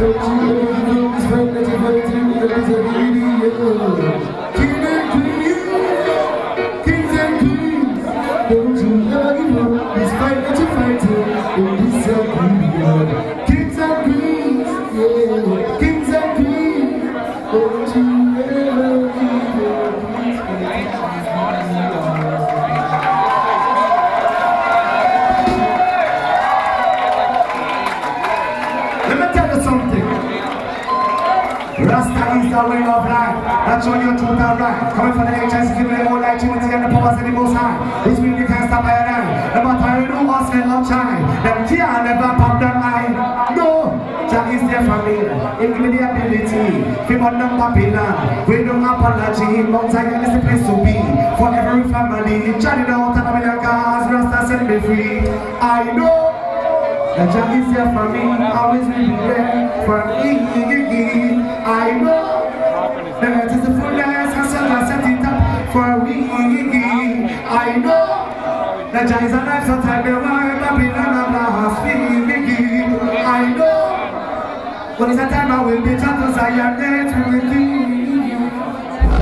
Rasta is the way of life. That's what you're told that right. Coming from the ancients, giving them more light, Trinity and the powers of the Most High. This means you can't stop by your eye. No matter how you do, us men love shine. Them can't never pop them eye. No, Jah is there for me. He give me the ability. Fim on them Babylon. We don't apology. Mount Zion is the place to be. For every family. Jah did out and a million cars. Rasta set me free. I know. That Jah is there for me, always will be there for me. I know that it is the fullness and so I set it up for me. I know that Jah is alive, so time the world Babylon and last feeling. I know when it's a time I will be Jah to Zion, dance with me.